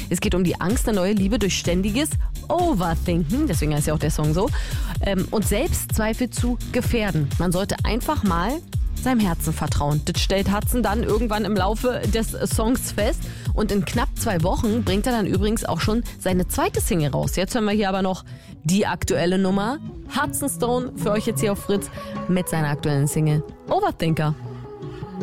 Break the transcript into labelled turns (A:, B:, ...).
A: Es geht um die Angst, eine neue Liebe durch ständiges Overthinken, deswegen heißt ja auch der Song so, und Selbstzweifel zu gefährden. Man sollte einfach mal seinem Herzen vertrauen. Das stellt Hudson dann irgendwann im Laufe des Songs fest. Und in knapp 2 Wochen bringt er dann übrigens auch schon seine zweite Single raus. Jetzt hören wir hier aber noch die aktuelle Nummer. Hudson Stone für euch jetzt hier auf Fritz mit seiner aktuellen Single Overthinker.